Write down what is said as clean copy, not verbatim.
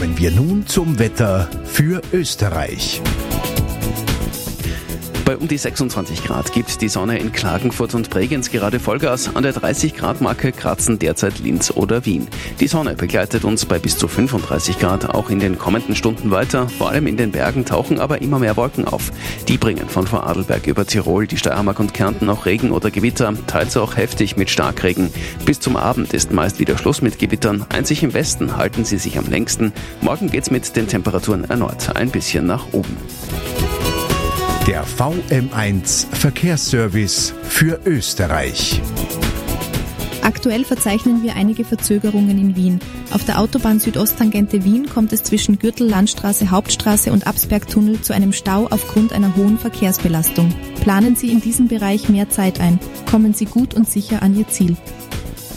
Kommen wir nun zum Wetter für Österreich. Bei um die 26 Grad gibt die Sonne in Klagenfurt und Bregenz gerade Vollgas. An der 30-Grad-Marke kratzen derzeit Linz oder Wien. Die Sonne begleitet uns bei bis zu 35 Grad auch in den kommenden Stunden weiter. Vor allem in den Bergen tauchen aber immer mehr Wolken auf. Die bringen von Vorarlberg über Tirol, die Steiermark und Kärnten auch Regen oder Gewitter, teils auch heftig mit Starkregen. Bis zum Abend ist meist wieder Schluss mit Gewittern. Einzig im Westen halten sie sich am längsten. Morgen geht's mit den Temperaturen erneut ein bisschen nach oben. Der VM1 Verkehrsservice für Österreich. Aktuell verzeichnen wir einige Verzögerungen in Wien. Auf der Autobahn Südosttangente Wien kommt es zwischen Gürtel-Landstraße, Hauptstraße und Absbergtunnel zu einem Stau aufgrund einer hohen Verkehrsbelastung. Planen Sie in diesem Bereich mehr Zeit ein. Kommen Sie gut und sicher an Ihr Ziel.